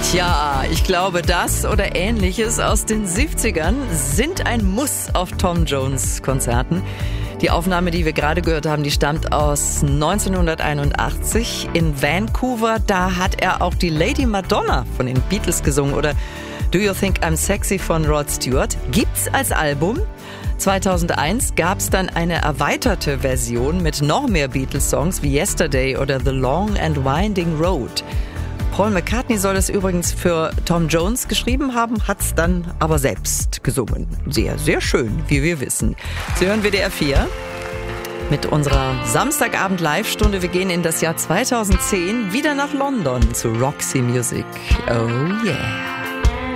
Tja, ich glaube, das oder Ähnliches aus den 70ern sind ein Muss auf Tom Jones Konzerten. Die Aufnahme, die wir gerade gehört haben, die stammt aus 1981 in Vancouver. Da hat er auch die Lady Madonna von den Beatles gesungen. Oder Do You Think I'm Sexy von Rod Stewart. Gibt's als Album. 2001 gab's dann eine erweiterte Version mit noch mehr Beatles-Songs wie Yesterday oder The Long and Winding Road. Paul McCartney soll es übrigens für Tom Jones geschrieben haben, hat's dann aber selbst gesungen. Sehr, sehr schön, wie wir wissen. Sie hören WDR 4 mit unserer Samstagabend-Live-Stunde. Wir gehen in das Jahr 2010 wieder nach London zu Roxy Music. Oh yeah.